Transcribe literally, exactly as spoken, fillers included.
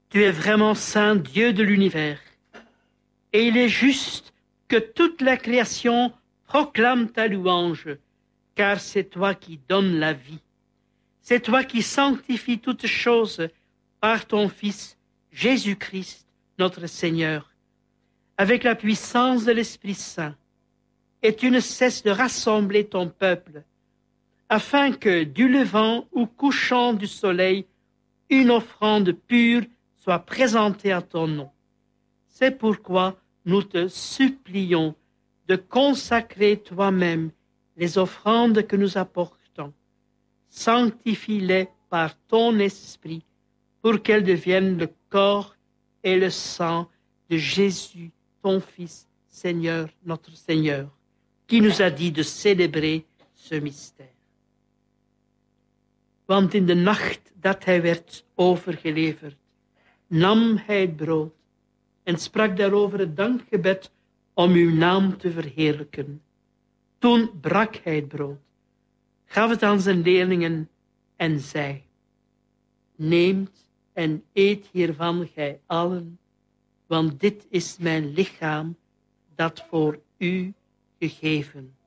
Tu es vraiment saint Dieu de l'univers. Et il est juste que toute la création proclame ta louange, car c'est toi qui donnes la vie. C'est toi qui sanctifies toutes choses par ton Fils, Jésus-Christ, notre Seigneur, avec la puissance de l'Esprit Saint. Et tu ne cesses de rassembler ton peuple, afin que, du levant ou couchant du soleil, une offrande pure soit présentée à ton nom. C'est pourquoi nous te supplions de consacrer toi-même les offrandes que nous apportons. Sanctifie-les par ton esprit pour qu'elles deviennent le corps et le sang de Jésus, ton Fils, Seigneur, notre Seigneur, qui nous a dit de célébrer ce mystère. Want in de nacht dat hij werd overgeleverd, nam hij het brood en sprak daarover het dankgebed om uw naam te verheerlijken. Toen brak hij het brood, gaf het aan zijn leerlingen en zei: Neemt en eet hiervan gij allen, want dit is mijn lichaam dat voor u gegeven